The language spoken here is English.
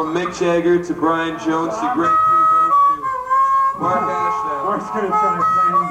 From Mick Jagger to Brian Jones to Greg Kubo to Mark Ashdown. Mark's gonna try playing